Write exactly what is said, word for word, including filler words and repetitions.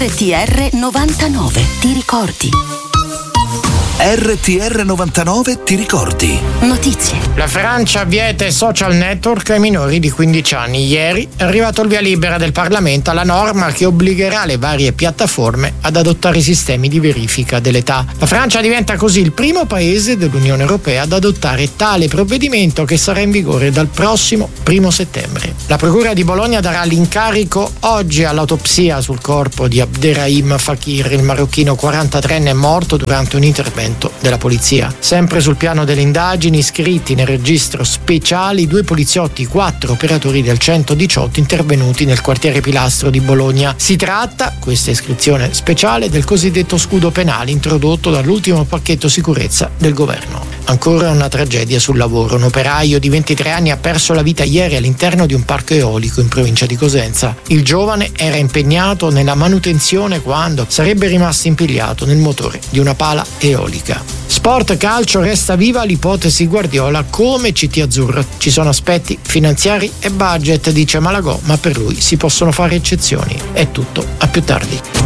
R T R novantanove, ti ricordi? R T R novantanove, ti ricordi? Notizie. La Francia vieta i social network ai minori di quindici anni. Ieri è arrivato il via libera del Parlamento alla norma che obbligherà le varie piattaforme ad adottare i sistemi di verifica dell'età. La Francia diventa così il primo paese dell'Unione Europea ad adottare tale provvedimento, che sarà in vigore dal prossimo primo settembre. La Procura di Bologna darà l'incarico oggi all'autopsia sul corpo di Abderrahim Fakir, il marocchino quarantatreenne morto durante un intervento della polizia. Sempre sul piano delle indagini, iscritti nel registro speciale i due poliziotti, i quattro operatori del centodiciotto intervenuti nel quartiere Pilastro di Bologna. Si tratta, questa iscrizione speciale, del cosiddetto scudo penale introdotto dall'ultimo pacchetto sicurezza del governo. Ancora una tragedia sul lavoro. Un operaio di ventitré anni ha perso la vita ieri all'interno di un parco eolico in provincia di Cosenza. Il giovane era impegnato nella manutenzione quando sarebbe rimasto impigliato nel motore di una pala eolica. Sport, calcio, resta viva l'ipotesi Guardiola come C T azzurro. Ci sono aspetti finanziari e budget, dice Malagò, ma per lui si possono fare eccezioni. È tutto, a più tardi.